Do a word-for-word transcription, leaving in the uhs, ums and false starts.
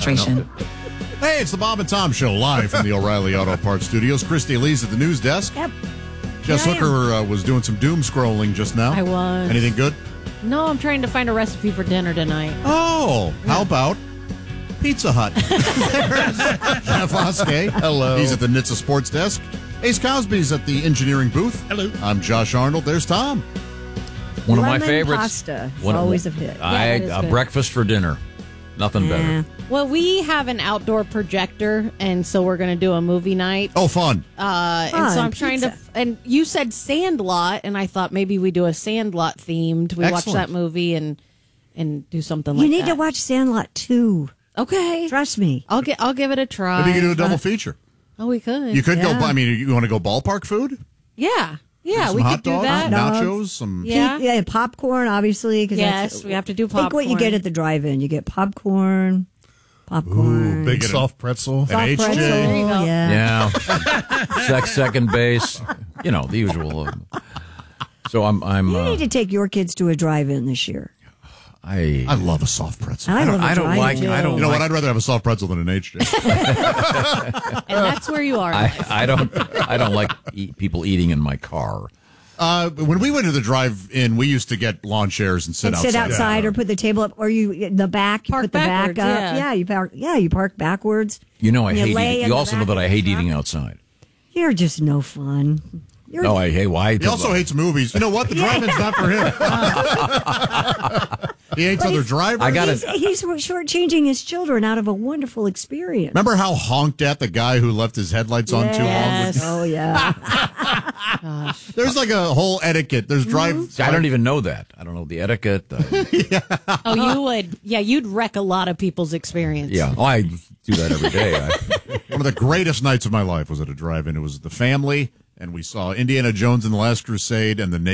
frustration. Hey, it's the Bob and Tom Show live from the O'Reilly Auto Parts Studios. Christy Lee's at the news desk. Yep. Jess Here I Hooker uh, was doing some doom scrolling just now. I was. Anything good? No, I'm trying to find a recipe for dinner tonight. Oh, how about Pizza Hut? There's Jeff Oskey. Hello. He's at the N H T S A Sports Desk. Ace Cosby's at the engineering booth. Hello. I'm Josh Arnold. There's Tom. One of my Lemon favorites. pasta. It's One of- always a hit. I Yeah, that is a good. breakfast for dinner. Nothing better. Yeah. Well, we have an outdoor projector, and so we're going to do a movie night. Oh, fun. Uh, and Fun, so I'm trying to. pizza. And you said Sandlot, and I thought maybe we do a Sandlot themed. We watch Excellent. that movie and and do something You like need that. to watch Sandlot two. Okay, Trust me. I'll get. I'll give it a try. Maybe you can do a double feature. Oh, we could. You could Yeah. go, I mean, you want to go ballpark food? Yeah, yeah, Some we hot could do dog, that. Dogs. nachos, some... Yeah. Keep- yeah, popcorn, obviously. Cause Yes, that's, we have to do Think what you popcorn. get at the drive-in. You get popcorn, popcorn, Ooh, big Big soft pretzel. An soft H J. pretzel. There you go. Yeah. Yeah. Sex, second base. You know, the usual. uh, So I'm. I'm. You Uh, need to take your kids to a drive-in this year. I. I love a soft pretzel. I, I don't. love a I don't like. drive-in. I don't. You know like, what? I'd rather have a soft pretzel than an H J. And that's where you are. I, I don't. I don't like eat, people eating in my car. Uh, when we went to the drive-in, we used to get lawn chairs and sit And outside. sit outside or put the table up, or you in the back. You Park put the backwards, back up. yeah. Yeah, you park. Yeah, you park backwards. You know, I You hate lay eating. in You the also know back that I of the hate truck. eating outside. You're just no fun. You're, No, I hate. Why? He also hates movies. You know what? The drive-in's not for him. He hates But other he's- drivers. I got he's, it. he's shortchanging his children out of a wonderful experience. Remember how honked at the guy who left his headlights on too long? Yes. Oh yeah. There's like a whole etiquette. There's drive. See, I don't even know that. I don't know the etiquette. Uh, oh, you would. Yeah, you'd wreck a lot of people's experience. yeah. Oh, I do that every day. I, One of the greatest nights of my life was at a drive-in. It was the family, and we saw Indiana Jones and the Last Crusade and the